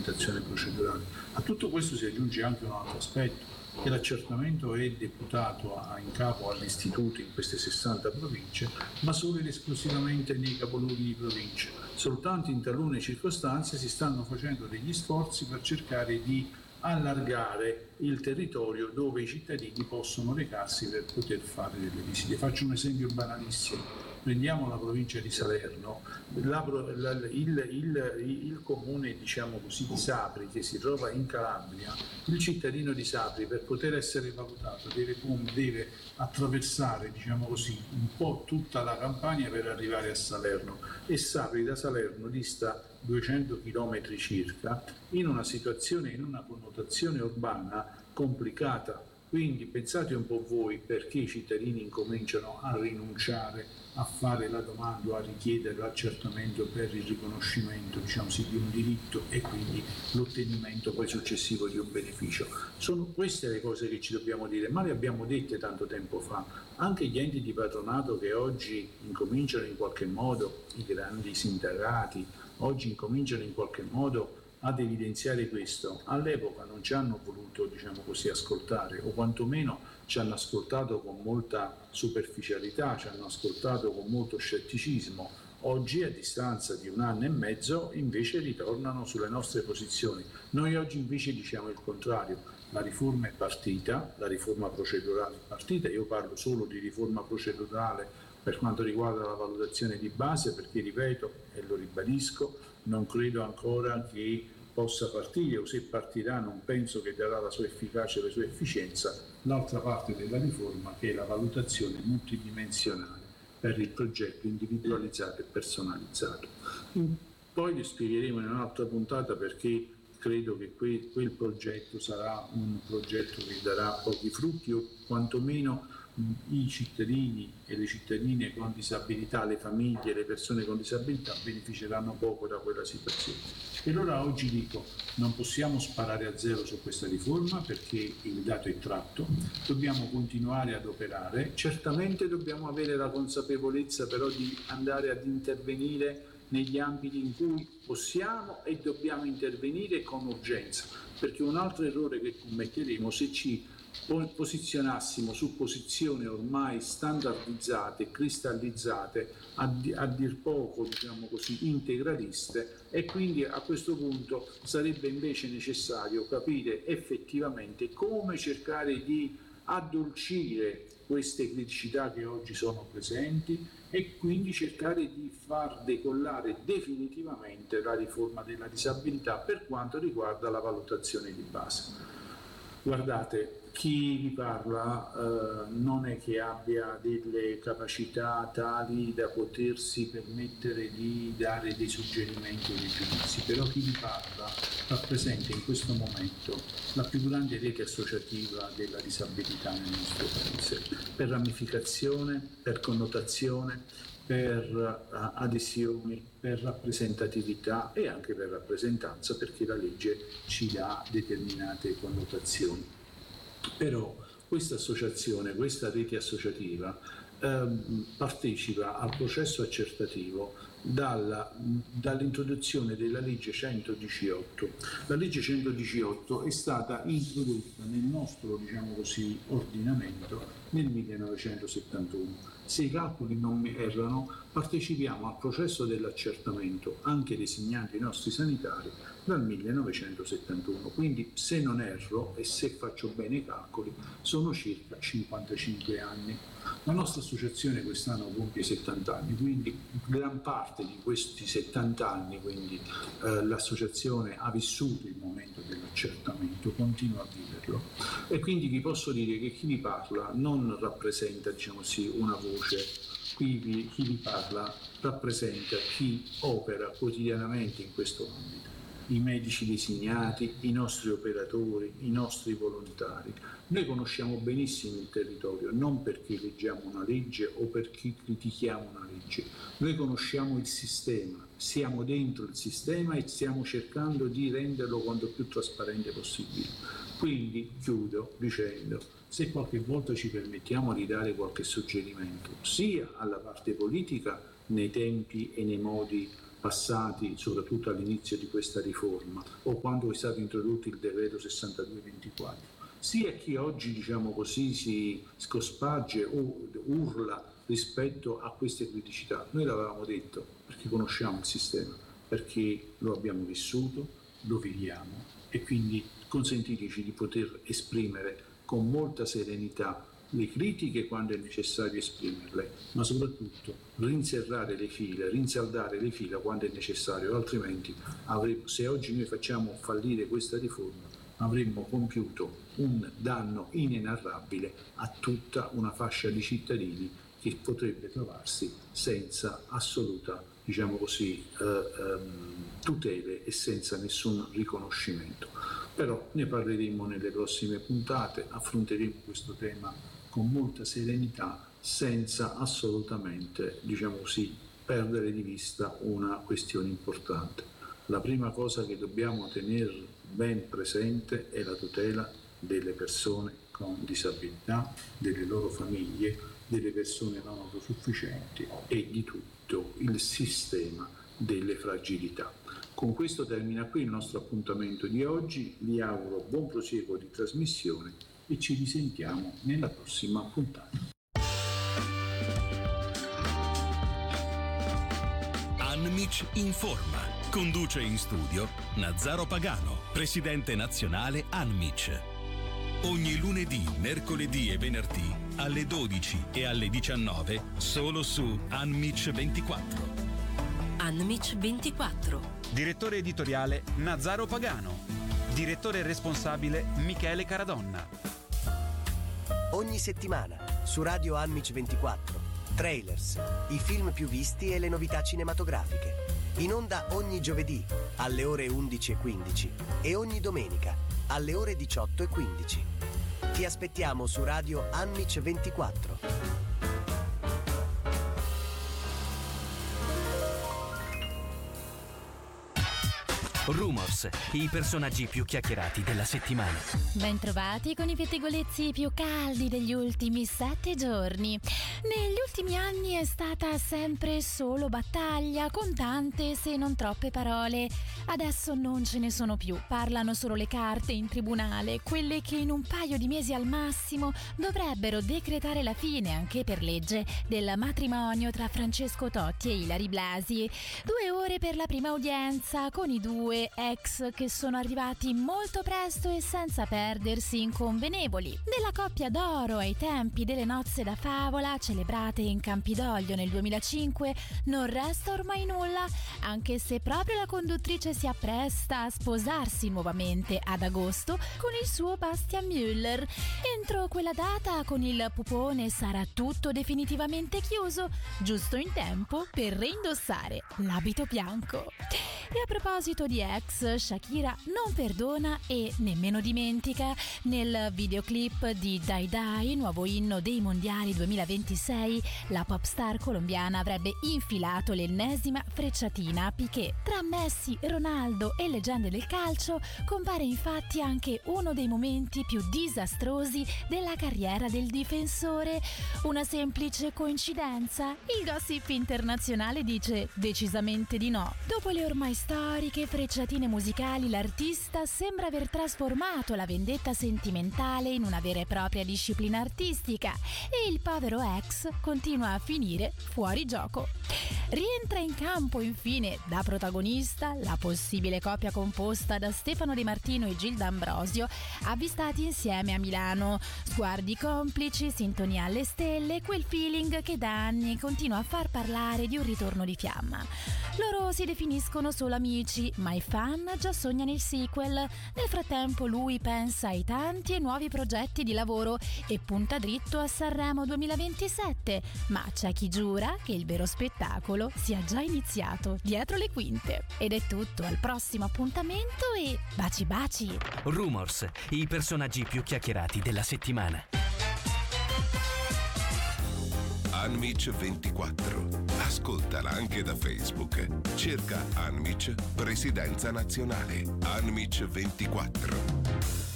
regolamentazione procedurale. A tutto questo si aggiunge anche un altro aspetto, che l'accertamento è deputato in capo all'istituto in queste 60 province, ma solo ed esclusivamente nei capoluoghi di provincia. Soltanto in talune circostanze si stanno facendo degli sforzi per cercare di allargare il territorio dove i cittadini possono recarsi per poter fare delle visite. Faccio un esempio banalissimo. Prendiamo la provincia di Salerno, il comune, diciamo così, di Sapri, che si trova in Calabria. Il cittadino di Sapri, per poter essere valutato, deve attraversare, diciamo così, un po' tutta la Campania per arrivare a Salerno, e Sapri da Salerno dista 200 km circa, in una situazione, in una connotazione urbana complicata. Quindi pensate un po' voi perché i cittadini incominciano a rinunciare a fare la domanda, a richiedere l'accertamento per il riconoscimento, diciamo sì, di un diritto e quindi l'ottenimento poi successivo di un beneficio. Sono queste le cose che ci dobbiamo dire, ma le abbiamo dette tanto tempo fa. Anche gli enti di patronato che oggi incominciano in qualche modo, i grandi sindacati, oggi incominciano in qualche modo ad evidenziare questo, all'epoca non ci hanno voluto, diciamo così, ascoltare, o quantomeno ci hanno ascoltato con molta superficialità, ci hanno ascoltato con molto scetticismo. Oggi, a distanza di 1 anno e mezzo, invece ritornano sulle nostre posizioni. Noi oggi invece diciamo il contrario: la riforma è partita, la riforma procedurale è partita. Io parlo solo di riforma procedurale per quanto riguarda la valutazione di base, perché, ripeto e lo ribadisco, non credo ancora che possa partire, o se partirà non penso che darà la sua efficacia e la sua efficienza, l'altra parte della riforma, che è la valutazione multidimensionale per il progetto individualizzato e personalizzato. Poi vi spiegheremo in un'altra puntata perché credo che quel progetto sarà un progetto che darà pochi frutti, o quantomeno i cittadini e le cittadine con disabilità, le famiglie, le persone con disabilità beneficeranno poco da quella situazione. E allora oggi dico, non possiamo sparare a zero su questa riforma perché il dato è tratto, dobbiamo continuare ad operare, certamente dobbiamo avere la consapevolezza però di andare ad intervenire negli ambiti in cui possiamo e dobbiamo intervenire con urgenza, perché un altro errore che commetteremo se ci posizionassimo su posizioni ormai standardizzate, cristallizzate, a dir poco, diciamo così, integraliste, e quindi a questo punto sarebbe invece necessario capire effettivamente come cercare di addolcire queste criticità che oggi sono presenti e quindi cercare di far decollare definitivamente la riforma della disabilità per quanto riguarda la valutazione di base. Guardate, chi vi parla non è che abbia delle capacità tali da potersi permettere di dare dei suggerimenti o dei giudizi, però chi vi parla rappresenta in questo momento la più grande rete associativa della disabilità nel nostro Paese, per ramificazione, per connotazione, per adesioni, per rappresentatività e anche per rappresentanza, perché la legge ci dà determinate connotazioni. Però questa associazione, questa rete associativa partecipa al processo accertativo dall'introduzione della legge 118. La legge 118 è stata introdotta nel nostro, diciamo così, ordinamento nel 1971. Se i calcoli non mi errano, partecipiamo al processo dell'accertamento, anche designati i nostri sanitari, dal 1971. Quindi, se non erro e se faccio bene i calcoli, sono circa 55 anni. La nostra associazione quest'anno compie 70 anni, quindi gran parte di questi 70 anni, quindi l'associazione ha vissuto il momento dell'accertamento, continua a viverlo, e quindi vi posso dire che chi vi parla non rappresenta, diciamo così, una voce. Chi vi parla rappresenta chi opera quotidianamente in questo ambito. I medici designati, i nostri operatori, i nostri volontari. Noi conosciamo benissimo il territorio, non perché leggiamo una legge o perché critichiamo una legge. Noi conosciamo il sistema, siamo dentro il sistema e stiamo cercando di renderlo quanto più trasparente possibile. Quindi chiudo dicendo, se qualche volta ci permettiamo di dare qualche suggerimento, sia alla parte politica nei tempi e nei modi passati, soprattutto all'inizio di questa riforma, o quando è stato introdotto il decreto 62/24, sia chi oggi, diciamo così, si scosparge o urla rispetto a queste criticità. Noi l'avevamo detto perché conosciamo il sistema, perché lo abbiamo vissuto, lo viviamo, e quindi consentiteci di poter esprimere con molta serenità le critiche quando è necessario esprimerle, ma soprattutto rinsaldare le fila quando è necessario, altrimenti se oggi noi facciamo fallire questa riforma avremmo compiuto un danno inenarrabile a tutta una fascia di cittadini che potrebbe trovarsi senza assoluta, diciamo così, tutele e senza nessun riconoscimento. Però ne parleremo nelle prossime puntate, affronteremo questo tema con molta serenità, senza assolutamente, diciamo così, perdere di vista una questione importante. La prima cosa che dobbiamo tenere ben presente è la tutela delle persone con disabilità, delle loro famiglie, delle persone non autosufficienti e di tutto il sistema delle fragilità. Con questo termina qui il nostro appuntamento di oggi, vi auguro buon prosieguo di trasmissione e ci risentiamo nella prossima puntata. Anmic informa. Conduce in studio Nazzaro Pagano, presidente nazionale Anmic. Ogni lunedì, mercoledì e venerdì alle 12 e alle 19 solo su Anmic 24. Anmic 24. Direttore editoriale Nazzaro Pagano. Direttore responsabile Michele Caradonna. Ogni settimana su Radio Anmic 24. Trailers, i film più visti e le novità cinematografiche. In onda ogni giovedì alle ore 11:15 e ogni domenica alle ore 18:15. Ti aspettiamo su Radio Anmic 24. Rumors, i personaggi più chiacchierati della settimana. Bentrovati con i pettegolezzi più caldi degli ultimi 7 giorni. Negli ultimi anni è stata sempre solo battaglia, con tante se non troppe parole. Adesso non ce ne sono più, parlano solo le carte in tribunale, quelle che in un paio di mesi al massimo dovrebbero decretare la fine, anche per legge, del matrimonio tra Francesco Totti e Ilary Blasi. 2 ore per la prima udienza, con i 2 ex che sono arrivati molto presto e senza perdersi in convenevoli. Della coppia d'oro ai tempi delle nozze da favola, celebrate in Campidoglio nel 2005, non resta ormai nulla, anche se proprio la conduttrice si appresta a sposarsi nuovamente ad agosto con il suo Bastian Müller. Entro quella data con il pupone sarà tutto definitivamente chiuso, giusto in tempo per reindossare l'abito bianco. E a proposito di ex, Shakira non perdona e nemmeno dimentica. Nel videoclip di Dai Dai, nuovo inno dei mondiali 2026, la pop star colombiana avrebbe infilato l'ennesima frecciatina a Piqué. Tra Messi, Ronaldo e leggende del calcio compare infatti anche uno dei momenti più disastrosi della carriera del difensore. Una semplice coincidenza? Il gossip internazionale dice decisamente di no. Dopo le ormai storiche frecciatine musicali, l'artista sembra aver trasformato la vendetta sentimentale in una vera e propria disciplina artistica e il povero ex continua a finire fuori gioco. Rientra in campo infine da protagonista la possibile coppia composta da Stefano De Martino e Gilda Ambrosio, avvistati insieme a Milano. Sguardi complici, sintonia alle stelle, quel feeling che da anni continua a far parlare di un ritorno di fiamma. Loro si definiscono solo amici, ma i fan già sognano il sequel. Nel frattempo lui pensa ai tanti e nuovi progetti di lavoro e punta dritto a Sanremo 2027, ma c'è chi giura che il vero spettacolo sia già iniziato dietro le quinte. Ed è tutto, al prossimo appuntamento e baci baci! Rumors, i personaggi più chiacchierati della settimana. Anmic 24. Ascoltala anche da Facebook. Cerca Anmic Presidenza Nazionale. Anmic 24.